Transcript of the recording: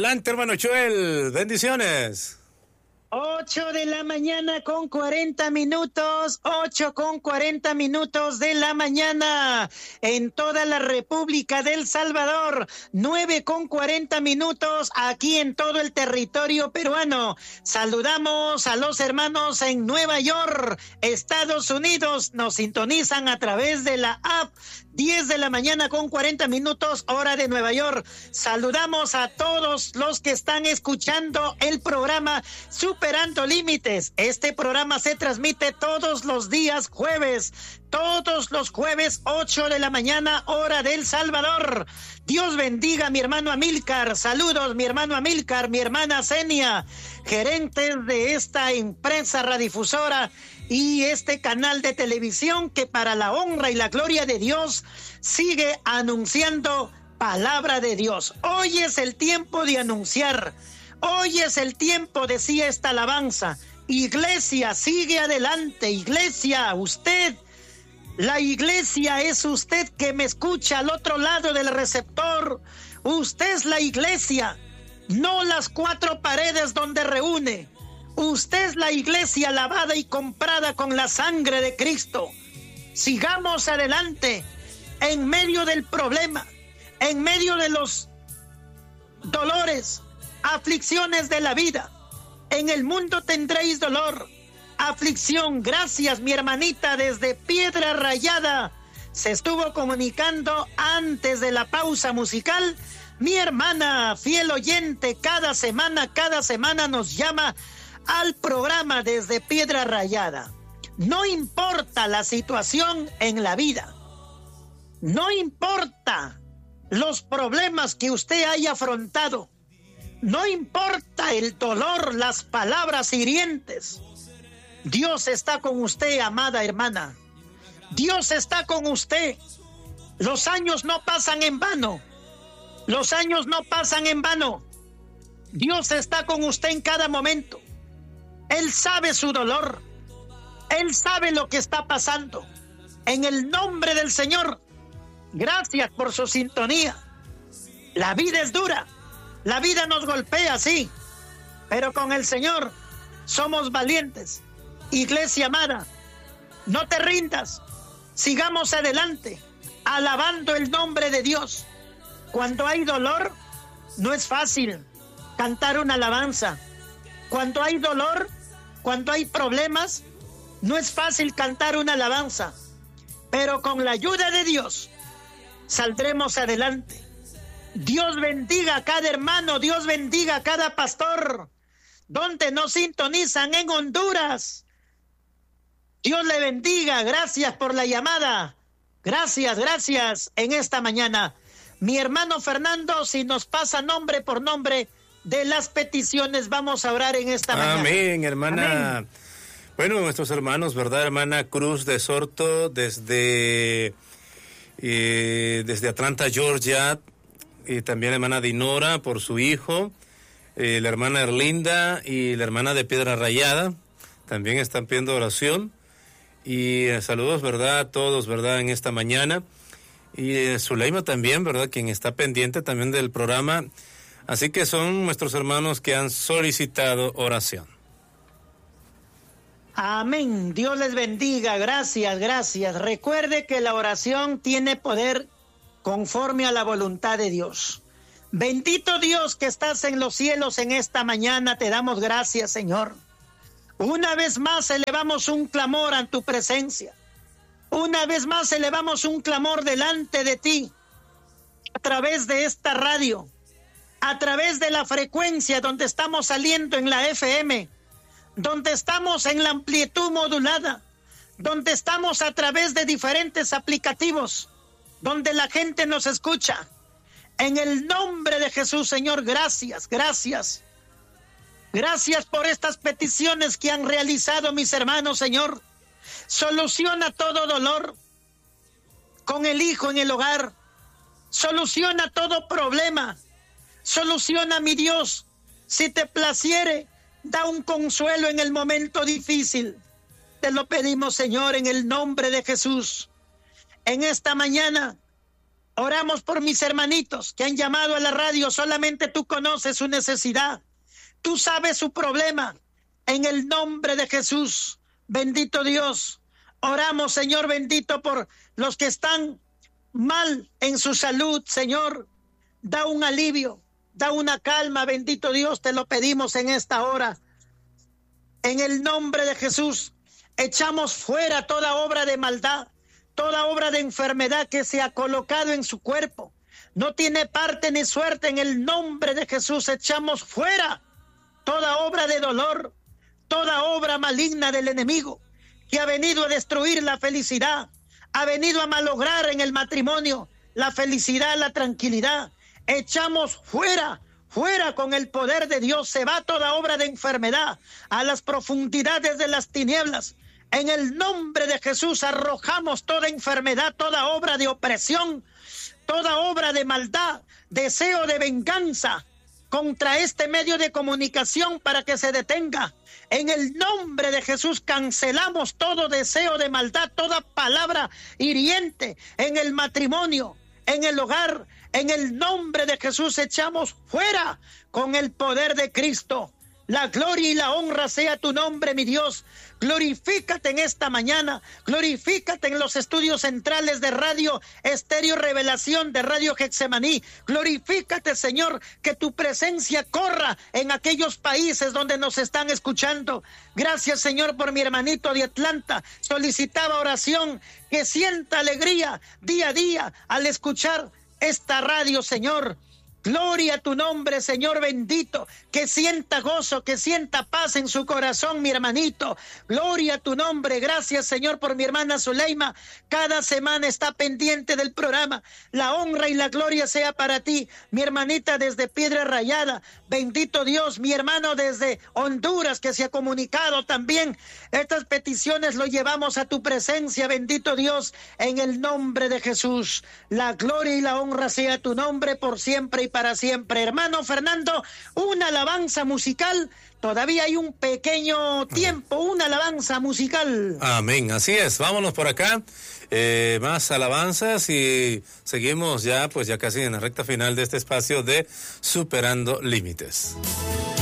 Adelante, hermano Joel. Bendiciones. 8 de la mañana con 40 minutos, 8 con 40 minutos de la mañana en toda la República del Salvador, 9 con 40 minutos aquí en todo el territorio peruano. Saludamos a los hermanos en Nueva York, Estados Unidos, nos sintonizan a través de la app. 10 de la mañana con 40 minutos, hora de Nueva York. Saludamos a todos los que están escuchando el programa Superando Límites. Este programa se transmite todos los días jueves. Todos los jueves, 8 de la mañana, hora del Salvador. Dios bendiga a mi hermano Amílcar. Saludos, mi hermano Amílcar, mi hermana Zenia, gerentes de esta empresa radiodifusora y este canal de televisión que para la honra y la gloria de Dios sigue anunciando palabra de Dios. Hoy es el tiempo de anunciar. Hoy es el tiempo, decía esta alabanza. Iglesia, sigue adelante. Iglesia, usted, la iglesia es usted que me escucha al otro lado del receptor. Usted es la iglesia, no las cuatro paredes donde reúne. Usted es la iglesia lavada y comprada con la sangre de Cristo. Sigamos adelante en medio del problema, en medio de los dolores, aflicciones de la vida. En el mundo tendréis dolor, aflicción. Gracias, mi hermanita desde Piedra Rayada. Se estuvo comunicando antes de la pausa musical. Mi hermana, fiel oyente, cada semana nos llama al programa desde Piedra Rayada. No importa la situación en la vida, no importa los problemas que usted haya afrontado, no importa el dolor, las palabras hirientes. Dios está con usted, amada hermana. Dios está con usted. Los años no pasan en vano. Los años no pasan en vano. Dios está con usted en cada momento. Él sabe su dolor. Él sabe lo que está pasando. En el nombre del Señor, gracias por su sintonía. La vida es dura. La vida nos golpea, sí. Pero con el Señor somos valientes. Iglesia amada, no te rindas. Sigamos adelante, alabando el nombre de Dios. Cuando hay dolor, no es fácil cantar una alabanza. Cuando hay dolor, cuando hay problemas, no es fácil cantar una alabanza. Pero con la ayuda de Dios, saldremos adelante. Dios bendiga a cada hermano, Dios bendiga a cada pastor, donde nos sintonizan en Honduras. Dios le bendiga, gracias por la llamada. Gracias en esta mañana. Mi hermano Fernando, si nos pasa nombre por nombre de las peticiones, vamos a orar en esta mañana. Amén, hermana. Amén. Bueno, nuestros hermanos, ¿verdad? Hermana Cruz de Sorto, desde Atlanta, Georgia, y también la hermana Dinora por su hijo, la hermana Erlinda y la hermana de Piedra Rayada, también están pidiendo oración. Y saludos, ¿verdad? A todos, ¿verdad? En esta mañana. Y Zuleima también, ¿verdad? Quien está pendiente también del programa. Así que son nuestros hermanos que han solicitado oración. Amén. Dios les bendiga. Gracias. Recuerde que la oración tiene poder conforme a la voluntad de Dios. Bendito Dios que estás en los cielos en esta mañana. Te damos gracias, Señor. Una vez más elevamos un clamor a tu presencia. Una vez más elevamos un clamor delante de ti. A través de esta radio, a través de la frecuencia donde estamos saliendo en la FM, donde estamos en la amplitud modulada, donde estamos a través de diferentes aplicativos, donde la gente nos escucha. En el nombre de Jesús, Señor, gracias. Gracias por estas peticiones que han realizado mis hermanos, Señor. Soluciona todo dolor con el hijo en el hogar. Soluciona todo problema. Soluciona, mi Dios, si te placiere, da un consuelo en el momento difícil. Te lo pedimos, Señor, en el nombre de Jesús. En esta mañana Oramos por mis hermanitos que han llamado a la radio. Solamente tú conoces su necesidad. Tú sabes su problema. En el nombre de Jesús, bendito Dios, oramos, Señor bendito, por los que están mal en su salud, Señor. Da un alivio, da una calma, bendito Dios, te lo pedimos en esta hora. En el nombre de Jesús, echamos fuera toda obra de maldad, toda obra de enfermedad que se ha colocado en su cuerpo. No tiene parte ni suerte. En el nombre de Jesús echamos fuera toda obra de dolor, toda obra maligna del enemigo que ha venido a destruir la felicidad, ha venido a malograr en el matrimonio la felicidad, la tranquilidad. Echamos fuera con el poder de Dios. Se va toda obra de enfermedad a las profundidades de las tinieblas. En el nombre de Jesús arrojamos toda enfermedad, toda obra de opresión, toda obra de maldad, deseo de venganza contra este medio de comunicación para que se detenga. En el nombre de Jesús cancelamos todo deseo de maldad, toda palabra hiriente en el matrimonio, en el hogar. En el nombre de Jesús echamos fuera con el poder de Cristo. La gloria y la honra sea tu nombre, mi Dios. Glorifícate en esta mañana, glorifícate en los estudios centrales de Radio Estéreo Revelación, de Radio Getsemaní. Glorifícate, Señor, que tu presencia corra en aquellos países donde nos están escuchando. Gracias, Señor, por mi hermanito de Atlanta. Solicitaba oración, que sienta alegría día a día al escuchar esta radio, Señor. Gloria a tu nombre, Señor bendito, que sienta gozo, que sienta paz en su corazón, mi hermanito. Gloria a tu nombre. Gracias, Señor, por mi hermana Zuleima. Cada semana está pendiente del programa. La honra y la gloria sea para ti. Mi hermanita desde Piedra Rayada, bendito Dios. Mi hermano desde Honduras, que se ha comunicado también. Estas peticiones lo llevamos a tu presencia, bendito Dios, en el nombre de Jesús. La gloria y la honra sea tu nombre por siempre y para siempre. Hermano Fernando, una alabanza musical. Todavía hay un pequeño tiempo, una alabanza musical. Amén, así es. Vámonos por acá. Más alabanzas y seguimos ya, pues ya casi en la recta final de este espacio de Superando Límites.